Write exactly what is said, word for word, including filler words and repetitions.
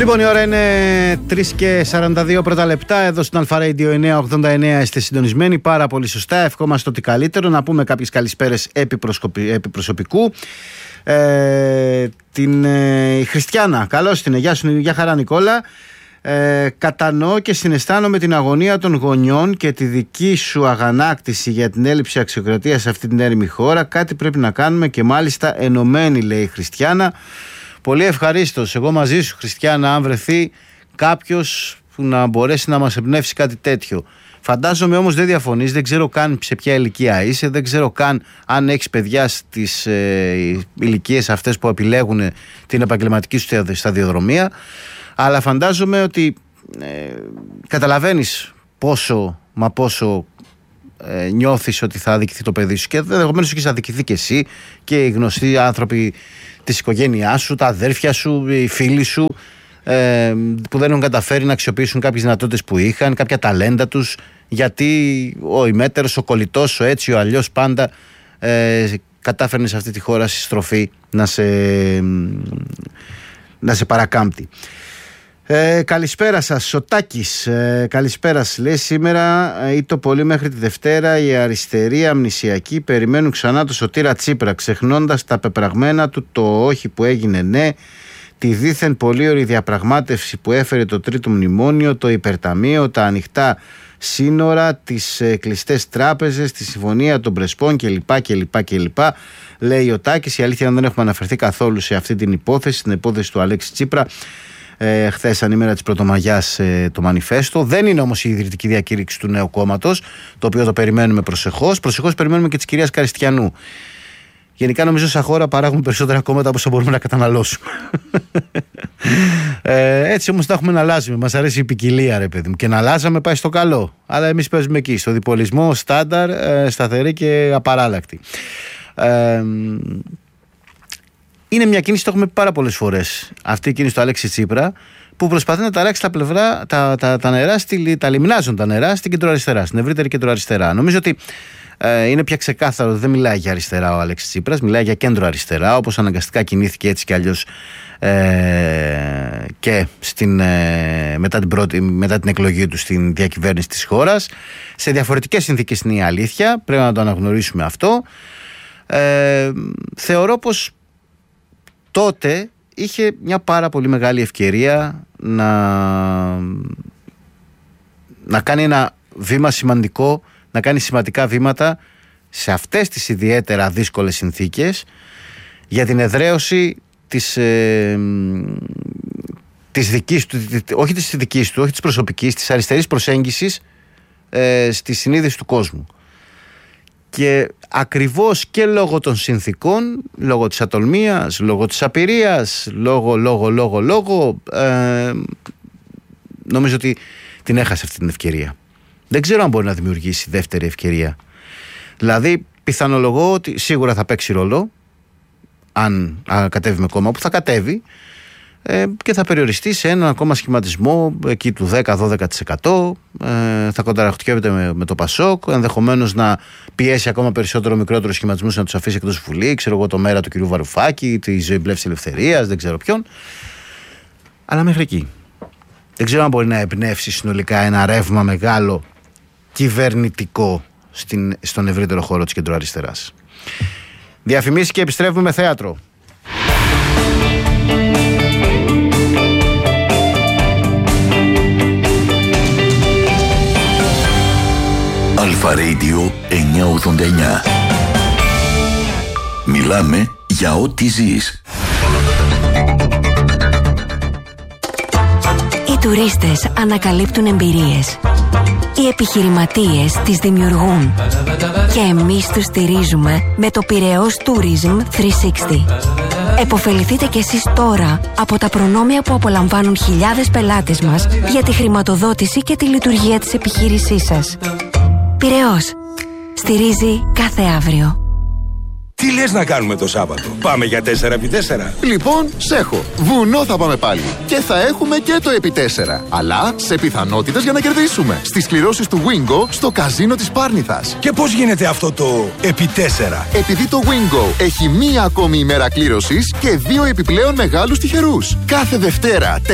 Λοιπόν, η ώρα είναι τρεις και σαράντα δύο πρώτα λεπτά. Εδώ στην Αλφα Radio εννιακόσια ογδόντα εννέα είστε συντονισμένοι. Πάρα πολύ σωστά. Ευχόμαστε ότι καλύτερο. Να πούμε κάποιες καλησπέρες επί προσωπικού. Ε, την ε, η Χριστιανά. Καλώς την. Γεια σου, γεια χαρά Νικόλα. Ε, κατανοώ και συναισθάνομαι την αγωνία των γονιών και τη δική σου αγανάκτηση για την έλλειψη αξιοκρατίας σε αυτή την έρημη χώρα. Κάτι πρέπει να κάνουμε και μάλιστα ενωμένοι, λέει η Χριστιανά. Πολύ ευχαρίστως. Εγώ μαζί σου, Χριστιανά, αν βρεθεί κάποιος που να μπορέσει να μας εμπνεύσει κάτι τέτοιο. Φαντάζομαι όμως δεν διαφωνείς, δεν ξέρω καν σε ποια ηλικία είσαι, δεν ξέρω καν αν έχεις παιδιά στις ε, ηλικίες αυτές που επιλέγουν την επαγγελματική σου σταδιοδρομία, αλλά φαντάζομαι ότι ε, καταλαβαίνεις πόσο, μα πόσο ε, νιώθεις ότι θα αδικηθεί το παιδί σου και ενδεχομένως και θα αδικηθεί και εσύ και οι γνωστοί άνθρωποι της οικογένειάς σου, τα αδέρφια σου, οι φίλοι σου ε, που δεν έχουν καταφέρει να αξιοποιήσουν κάποιες δυνατότητες που είχαν, κάποια ταλέντα τους, γιατί ο ημέτερος, ο κολλητός, ο έτσι, ο αλλιώς πάντα ε, κατάφερνε σε αυτή τη χώρα στη στροφή να σε, να σε παρακάμπτει. Ε, καλησπέρα σας, ο Τάκης. Ε, καλησπέρα σας. Λέει σήμερα ή το πολύ μέχρι τη Δευτέρα οι αριστεροί αμνησιακοί περιμένουν ξανά το Σωτήρα Τσίπρα, ξεχνώντας τα πεπραγμένα του, το όχι που έγινε ναι, τη δίθεν πολύωρη διαπραγμάτευση που έφερε το τρίτο μνημόνιο, το υπερταμείο, τα ανοιχτά σύνορα, τις ε, κλειστές τράπεζες, τη συμφωνία των Πρεσπών κλπ. κλπ, κλπ. Λέει ο Τάκης. Η αλήθεια είναι δεν έχουμε αναφερθεί καθόλου σε αυτή την υπόθεση, την υπόθεση του Αλέξη Τσίπρα. Ε, χθες ανήμερα της Πρωτομαγιάς ε, το μανιφέστο. Δεν είναι όμως η ιδρυτική διακήρυξη του νέου κόμματος, το οποίο το περιμένουμε προσεχώς. Προσεχώς περιμένουμε και της κυρίας Καριστιανού. Γενικά νομίζω σαν χώρα παράγουμε περισσότερα κόμματα από όσο μπορούμε να καταναλώσουμε. ε, έτσι όμως τα έχουμε να αλλάζουμε. Μας αρέσει η ποικιλία, ρε παιδί μου. Και να αλλάζαμε πάει στο καλό. Αλλά εμείς παίζουμε εκεί, στο διπολισμό, στάνταρ, ε, σταθερή και απαράλλακτη. Ε, Είναι μια κίνηση, το έχουμε πει πάρα πολλές φορές, αυτή η κίνηση του Αλέξη Τσίπρα, που προσπαθεί να ταράξει τα πλευρά, τα, τα, τα νερά, στη, τα λιμνάζουν τα νερά στην κεντροαριστερά, στην ευρύτερη κεντροαριστερά. Νομίζω ότι ε, είναι πια ξεκάθαρο ότι δεν μιλάει για αριστερά ο Αλέξης Τσίπρας, μιλάει για κέντρο-αριστερά, όπως αναγκαστικά κινήθηκε έτσι κι αλλιώς ε, και στην, ε, μετά, την πρώτη, μετά την εκλογή του στην διακυβέρνηση της χώρας. Σε διαφορετικές συνθήκες είναι η αλήθεια, πρέπει να το αναγνωρίσουμε αυτό. Ε, θεωρώ πως τότε είχε μια πάρα πολύ μεγάλη ευκαιρία να, να κάνει ένα βήμα σημαντικό, να κάνει σημαντικά βήματα σε αυτές τις ιδιαίτερα δύσκολες συνθήκες για την εδραίωση της, ε, της δικής του, όχι της δικής του, όχι της προσωπικής, της αριστερής προσέγγισης ε, στη συνείδηση του κόσμου. Και ακριβώς και λόγω των συνθήκων, λόγω της ατολμίας, λόγω της απειρίας, λόγω, λόγω, λόγω, λόγω, ε, νομίζω ότι την έχασε αυτή την ευκαιρία. Δεν ξέρω αν μπορεί να δημιουργήσει δεύτερη ευκαιρία. Δηλαδή, πιθανολογώ ότι σίγουρα θα παίξει ρόλο, αν α, κατέβει με κόμμα που θα κατέβει, ε, και θα περιοριστεί σε έναν ακόμα σχηματισμό εκεί του δέκα με δώδεκα τοις εκατό, ε, θα κονταραχτιεύεται με, με το Πασόκ, ενδεχομένως να πιέσει ακόμα περισσότερο μικρότερους σχηματισμούς, να τους αφήσει εκτός Βουλή, ξέρω εγώ το Μέρα του κ. Βαρουφάκη, τη Ζωή Μπλεύση Ελευθερίας, δεν ξέρω ποιον. Αλλά μέχρι εκεί. Δεν ξέρω αν μπορεί να εμπνεύσει συνολικά ένα ρεύμα μεγάλο κυβερνητικό στην, στον ευρύτερο χώρο της κεντροαριστεράς. Διαφημίσεις και επιστρέφουμε με θέατρο. Αλφα Radio εννιακόσια ογδόντα εννέα. Μιλάμε για ό,τι ζεις. Οι τουρίστες ανακαλύπτουν εμπειρίες. Οι επιχειρηματίες τις δημιουργούν. Και εμείς τους στηρίζουμε με το Πειραιώς Tourism τριακόσια εξήντα. Εποφεληθείτε κι εσείς τώρα από τα προνόμια που απολαμβάνουν χιλιάδες πελάτες μας για τη χρηματοδότηση και τη λειτουργία της επιχείρησής σας. Πειραιώς. Στηρίζει κάθε αύριο. Τι λες να κάνουμε το Σάββατο? Πάμε για τέσσερα επί τέσσερα. Λοιπόν, σ' έχω. Βουνό θα πάμε πάλι. Και θα έχουμε και το επί τέσσερα. Αλλά σε πιθανότητες για να κερδίσουμε. Στις κληρώσεις του Wingo στο καζίνο της Πάρνηθας. Και πώς γίνεται αυτό το επί τέσσερα? Επειδή το Wingo έχει μία ακόμη ημέρα κλήρωσης και δύο επιπλέον μεγάλους τυχερούς. Κάθε Δευτέρα